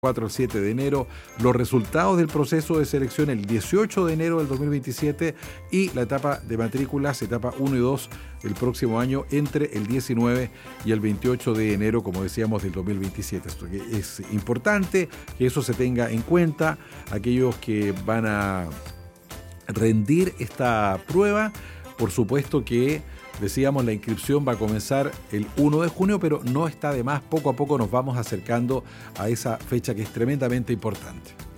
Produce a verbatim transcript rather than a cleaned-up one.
cuatro al siete de enero, los resultados del proceso de selección el dieciocho de enero del dos mil veintisiete y la etapa de matrículas, etapa uno y dos, el próximo año entre el diecinueve y el veintiocho de enero, como decíamos, del dos mil veintisiete. Esto es importante que eso se tenga en cuenta. Aquellos que van a rendir esta prueba, por supuesto que decíamos, la inscripción va a comenzar el uno de junio, pero no está de más, poco a poco nos vamos acercando a esa fecha que es tremendamente importante.